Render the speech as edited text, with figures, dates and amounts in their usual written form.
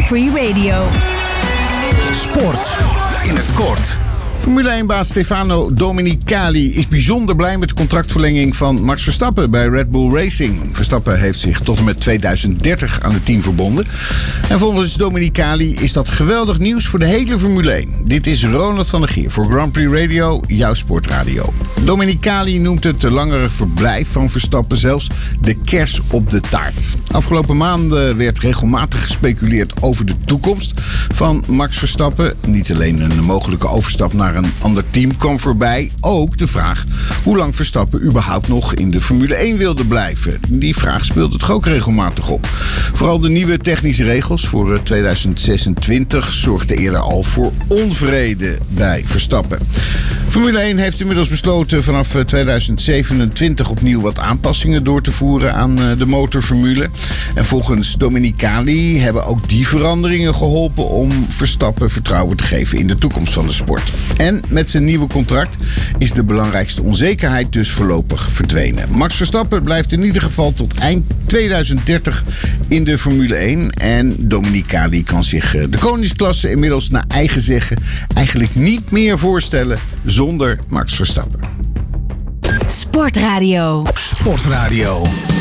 Prix Radio. Sport in het kort. Formule 1-baas Stefano Domenicali is bijzonder blij met de contractverlenging van Max Verstappen bij Red Bull Racing. Verstappen heeft zich tot en met 2030 aan het team verbonden. En volgens Domenicali is dat geweldig nieuws voor de hele Formule 1. Dit is Ronald van der Gier voor Grand Prix Radio, jouw sportradio. Domenicali noemt het langere verblijf van Verstappen zelfs de kers op de taart. Afgelopen maanden werd regelmatig gespeculeerd over de toekomst van Max Verstappen. Niet alleen een mogelijke overstap naar een ander team kwam voorbij. Ook de vraag hoe lang Verstappen überhaupt nog in de Formule 1 wilde blijven. Die vraag speelde toch ook regelmatig op. Vooral de nieuwe technische regels voor 2026 zorgden eerder al voor onvrede bij Verstappen. Formule 1 heeft inmiddels besloten vanaf 2027 opnieuw wat aanpassingen door te voeren aan de motorformule. En volgens Domenicali hebben ook die veranderingen geholpen om Verstappen vertrouwen te geven in de toekomst van de sport. En met zijn nieuwe contract is de belangrijkste onzekerheid dus voorlopig verdwenen. Max Verstappen blijft in ieder geval tot eind 2030 in de Formule 1. En Domenicali kan zich de koningsklasse inmiddels naar eigen zeggen eigenlijk niet meer voorstellen zonder Max Verstappen. Sportradio. Sportradio.